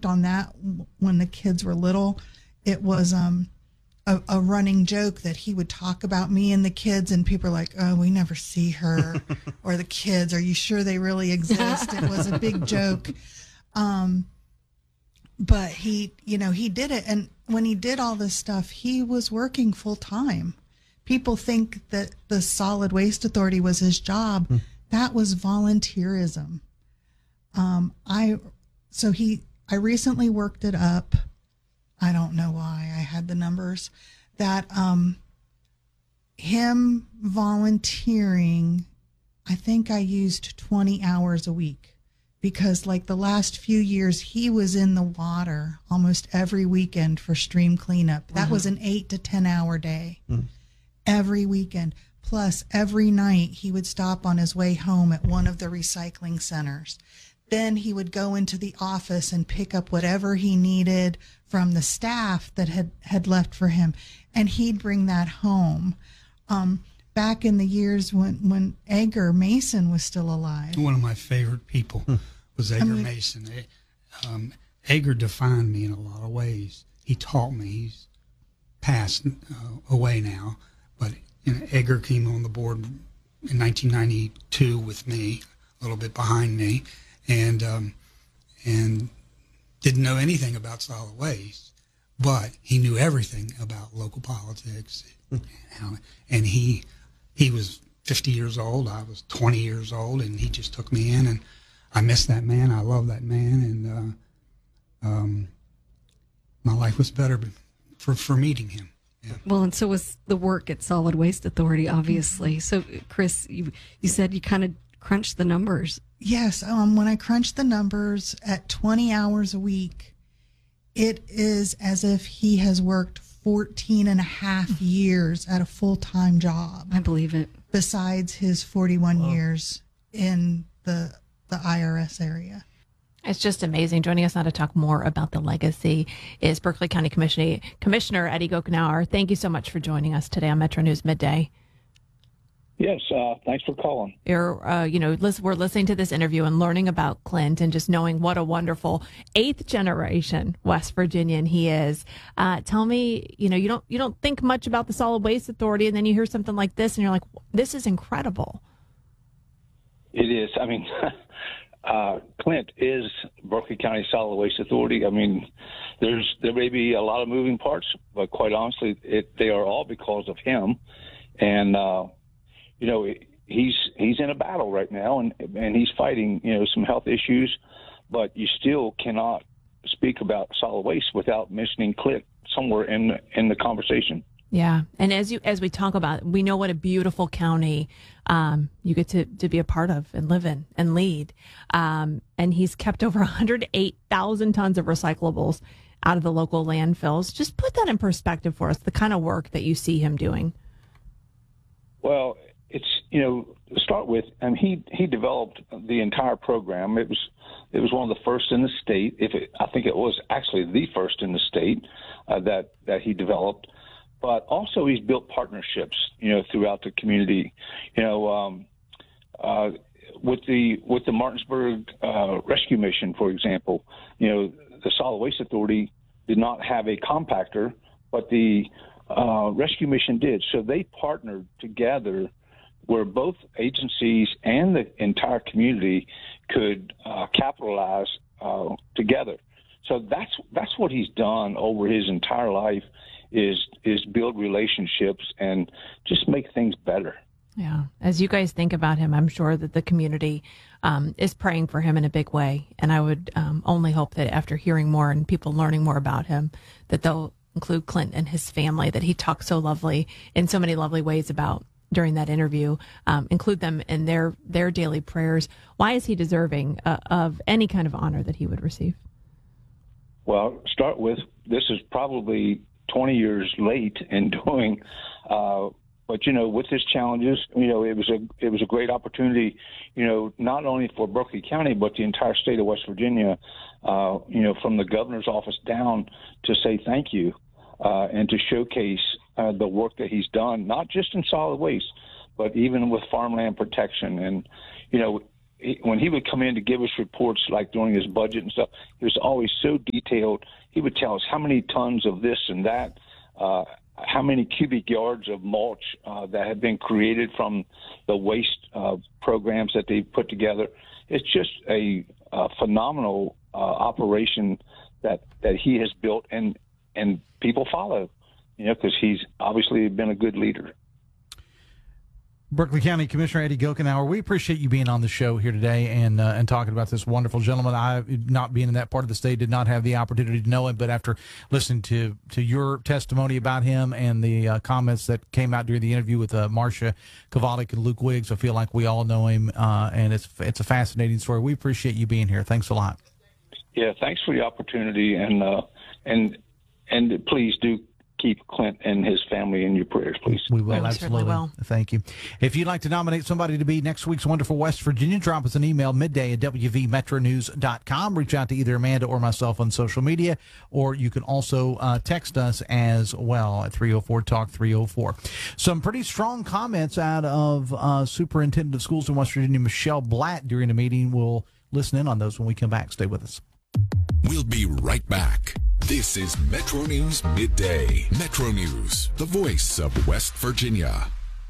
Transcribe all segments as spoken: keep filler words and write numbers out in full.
worked on that when the kids were little, it was um, a, a running joke that he would talk about me and the kids, and people are like, oh, we never see her. Or the kids, are you sure they really exist? It was a big joke. Um, but he, you know, he did it. And when he did all this stuff, he was working full time. People think that the Solid Waste Authority was his job. Hmm. That was volunteerism. Um, I, so he, I recently worked it up. I don't know why I had the numbers that, um, him volunteering, I think I used twenty hours a week because like the last few years he was in the water almost every weekend for stream cleanup. That uh-huh. was an eight to ten hour day. Hmm. Every weekend. Plus, every night he would stop on his way home at one of the recycling centers. Then he would go into the office and pick up whatever he needed from the staff that had, had left for him, and he'd bring that home. Um, back in the years when, when Edgar Mason was still alive. One of my favorite people was Edgar I mean, Mason. Um, Edgar defined me in a lot of ways. He taught me. He's passed uh, away now. But you know, Edgar came on the board in nineteen ninety-two with me, a little bit behind me, and um, and didn't know anything about solid waste, but he knew everything about local politics, and he he was fifty years old. I was twenty years old, and he just took me in, and I miss that man. I love that man, and uh, um, my life was better for for meeting him. Yeah. Well, and so was the work at Solid Waste Authority, obviously. So, Chris, you you said you kind of crunched the numbers. Yes. Um, when I crunched the numbers at twenty hours a week, it is as if he has worked fourteen and a half years at a full-time job. I believe it. Besides his forty-one Wow. years in the the I R S area. It's just amazing. Joining us now to talk more about the legacy is Berkeley County Commissioner, Commissioner Eddie Gokenauer. Thank you so much for joining us today on Metro News Midday. Yes, uh, thanks for calling. You're, uh, you know, listen, we're listening to this interview and learning about Clint and just knowing what a wonderful eighth generation West Virginian he is. Uh, tell me, you know, you don't you don't think much about the Solid Waste Authority, and then you hear something like this, and you're like, this is incredible. It is. I mean. Uh, Clint is Berkeley County Solid Waste Authority. I mean, there's there may be a lot of moving parts, but quite honestly, it, they are all because of him. And uh, you know, he's he's in a battle right now, and and he's fighting you know some health issues. But you still cannot speak about solid waste without mentioning Clint somewhere in the, in the conversation. Yeah, and as you as we talk about, we know what a beautiful county um, you get to, to be a part of and live in and lead. Um, and he's kept over one hundred eight thousand tons of recyclables out of the local landfills. Just put that in perspective for us, the kind of work that you see him doing. Well, it's, you know, to start with, and he, he developed the entire program. It was it was one of the first in the state. If it, I think it was actually the first in the state uh, that that he developed. But also he's built partnerships, you know, throughout the community. You know, um, uh, with the with the Martinsburg uh, Rescue Mission, for example, you know, the Solid Waste Authority did not have a compactor, but the uh, Rescue Mission did. So they partnered together where both agencies and the entire community could uh, capitalize uh, together. So that's that's what he's done over his entire life. is is build relationships and just make things better. Yeah. As you guys think about him, I'm sure that the community um, is praying for him in a big way. And I would um, only hope that after hearing more and people learning more about him, that they'll include Clint and his family that he talked so lovely in so many lovely ways about during that interview, um, include them in their, their daily prayers. Why is he deserving uh, of any kind of honor that he would receive? Well, start with, this is probably twenty years late in doing, uh, but you know, with his challenges, you know, it was a it was a great opportunity, you know, not only for Berkeley County but the entire state of West Virginia, uh, you know, from the governor's office down to say thank you uh, and to showcase uh, the work that he's done, not just in solid waste, but even with farmland protection. And you know, he, when he would come in to give us reports, like during his budget and stuff, he was always so detailed. He would tell us how many tons of this and that, uh, how many cubic yards of mulch uh, that had been created from the waste uh, programs that they put together. It's just a, a phenomenal uh, operation that, that he has built, and and people follow, you know, because he's obviously been a good leader. Berkeley County Commissioner Eddie Gokenauer, we appreciate you being on the show here today and uh, and talking about this wonderful gentleman. I, not being in that part of the state, did not have the opportunity to know him, but after listening to, to your testimony about him and the uh, comments that came out during the interview with uh, Marcia Kovalik and Luke Wiggs, I feel like we all know him, uh, and it's it's a fascinating story. We appreciate you being here. Thanks a lot. Yeah, thanks for the opportunity, and uh, and and please do keep Clint and his family in your prayers, please. We will, We absolutely. will. Thank you. If you'd like to nominate somebody to be next week's Wonderful West Virginia, drop us an email midday at w v metro news dot com. Reach out to either Amanda or myself on social media, or you can also uh, text us as well at three oh four talk three oh four. Some pretty strong comments out of uh, Superintendent of Schools in West Virginia, Michelle Blatt, during the meeting. We'll listen in on those when we come back. Stay with us. We'll be right back. This is Metro News Midday. Metro News, the voice of West Virginia.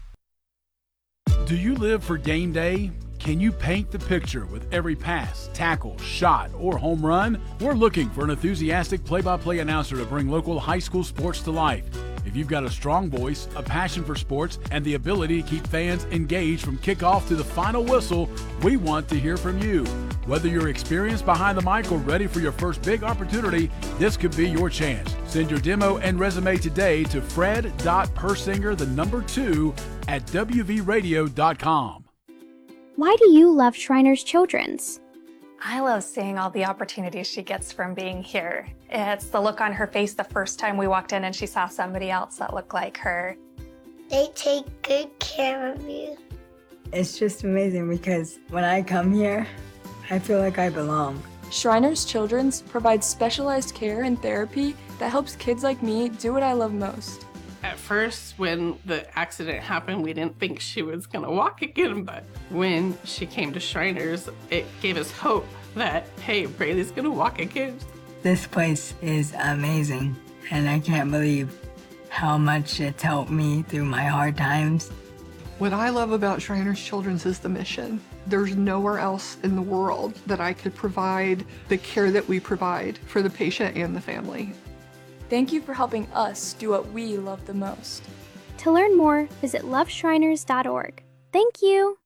Do you live for game day? Can you paint the picture with every pass, tackle, shot, or home run? We're looking for an enthusiastic play-by-play announcer to bring local high school sports to life. If you've got a strong voice, a passion for sports, and the ability to keep fans engaged from kickoff to the final whistle, we want to hear from you. Whether you're experienced behind the mic or ready for your first big opportunity, this could be your chance. Send your demo and resume today to fred dot persinger, the number two, at w v radio dot com. Why do you love Shriners Children's? I love seeing all the opportunities she gets from being here. It's the look on her face the first time we walked in and she saw somebody else that looked like her. They take good care of you. It's just amazing because when I come here, I feel like I belong. Shriners Children's provides specialized care and therapy that helps kids like me do what I love most. At first, when the accident happened, we didn't think she was gonna walk again, but when she came to Shriners, it gave us hope that, hey, Braylee's gonna walk again. This place is amazing, and I can't believe how much it's helped me through my hard times. What I love about Shriners Children's is the mission. There's nowhere else in the world that I could provide the care that we provide for the patient and the family. Thank you for helping us do what we love the most. To learn more, visit love shriners dot org. Thank you.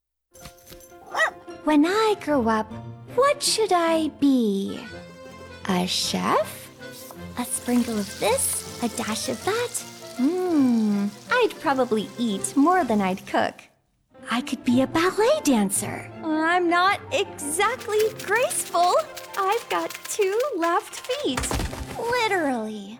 When I grow up, what should I be? A chef? A sprinkle of this? A dash of that? Hmm, I'd probably eat more than I'd cook. I could be a ballet dancer. I'm not exactly graceful. I've got two left feet. Literally.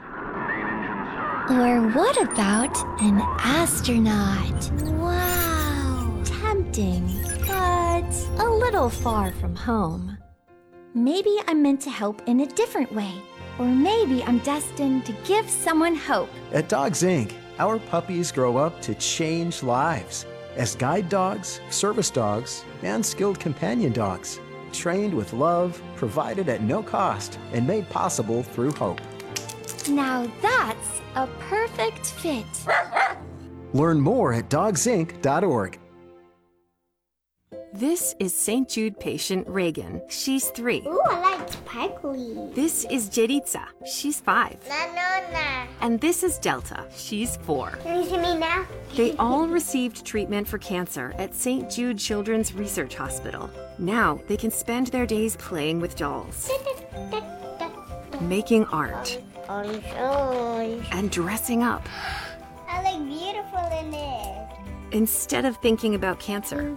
Or what about an astronaut? Wow. Tempting, but a little far from home. Maybe I'm meant to help in a different way. Or maybe I'm destined to give someone hope. At Dogs Incorporated, our puppies grow up to change lives as guide dogs, service dogs, and skilled companion dogs, trained with love, provided at no cost, and made possible through hope. Now that's a perfect fit. Learn more at dogs inc dot org. This is Saint Jude patient Reagan. She's three. Ooh, I like sparkly. This is Jeritza. She's five. Na, na, na. And this is Delta. She's four. Can you see me now? They all received treatment for cancer at Saint Jude Children's Research Hospital. Now they can spend their days playing with dolls, making art, and dressing up. I look beautiful in it. Instead of thinking about cancer.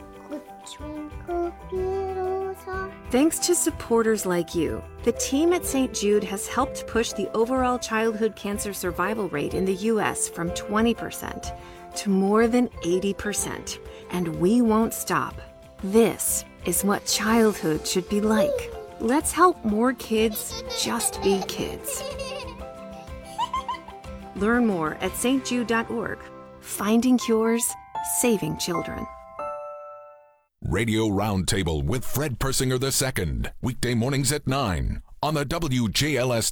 Thanks to supporters like you, the team at Saint Jude has helped push the overall childhood cancer survival rate in the U S from twenty percent to more than eighty percent. And we won't stop. This is what childhood should be like. Let's help more kids just be kids. Learn more at s t jude dot org. Finding cures, saving children. Radio Roundtable with Fred Persinger the Second, weekday mornings at nine on the W J L S